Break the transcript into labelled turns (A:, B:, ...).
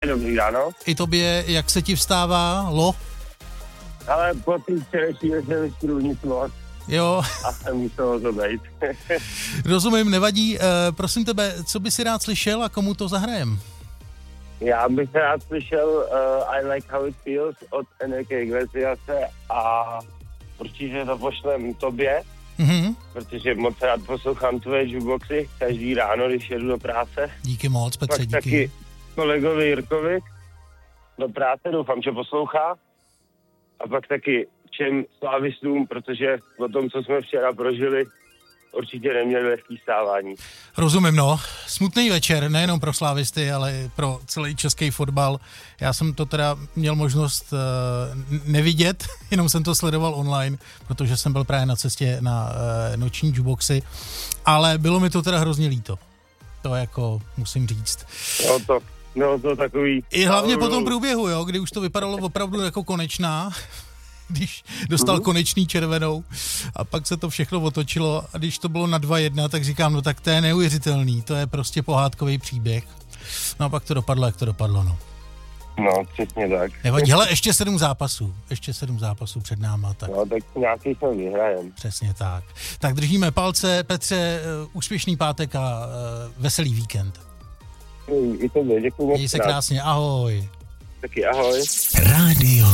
A: dobrý ráno.
B: I tobě, jak se ti vstává,
A: Ale po té včerejší večerečku nic moc.
B: Jo.
A: A muselo to být.
B: Rozumím, nevadí. Prosím tebe, co by si rád slyšel a komu to zahrajem?
A: Já bych rád slyšel I Like How It Feels od Enrique Iglesiase a určitě to pošlem tobě, protože moc rád poslouchám tvoje jukeboxy každý ráno, když jedu do práce.
B: Díky moc, Petře,
A: pak
B: díky.
A: Taky kolegovi Jirkovi do práce, doufám, že poslouchá. A pak taky všem slávistům, protože o tom, co jsme včera prožili, určitě neměli lehký stávání.
B: Rozumím, smutný večer, nejenom pro slávisty, ale pro celý český fotbal. Já jsem to teda měl možnost nevidět, jenom jsem to sledoval online, protože jsem byl právě na cestě na noční jukeboxy, ale bylo mi to teda hrozně líto. To jako musím říct.
A: No to takový...
B: I hlavně po tom průběhu, kdy už to vypadalo opravdu jako konečná, když dostal konečný červenou a pak se to všechno otočilo a když to bylo na 2-1, tak říkám, tak to je neuvěřitelný, to je prostě pohádkový příběh. No a pak to dopadlo, jak to dopadlo,
A: No, přesně tak.
B: Nevadí, hele, ještě 7 zápasů před náma. Tak.
A: No, tak nějaký jsme vyhrajem.
B: Přesně tak. Tak držíme palce, Petře, úspěšný pátek a veselý víkend.
A: I tobě, děkuji moc.
B: Měj se krásně, ahoj.
A: Taky ahoj.
C: Rádio